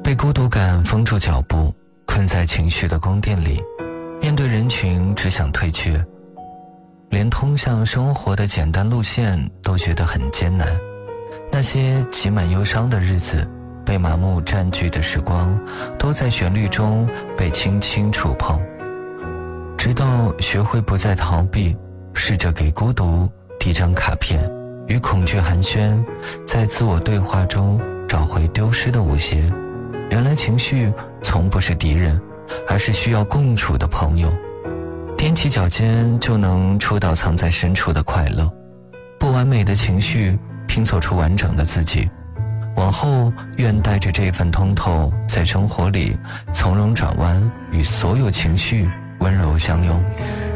被孤独感封住脚步，困在情绪的宫殿里，面对人群只想退却，连通向生活的简单路线都觉得很艰难。那些挤满忧伤的日子，被麻木占据的时光，都在旋律中被轻轻触碰。直到学会不再逃避，试着给孤独递张卡片，与恐惧寒暄，在自我对话中找回丢失的舞鞋。原来情绪从不是敌人，而是需要共处的朋友。踮起脚尖就能触到藏在深处的快乐。不完美的情绪拼凑出完整的自己。往后愿带着这份通透，在生活里从容转弯，与所有情绪温柔相拥。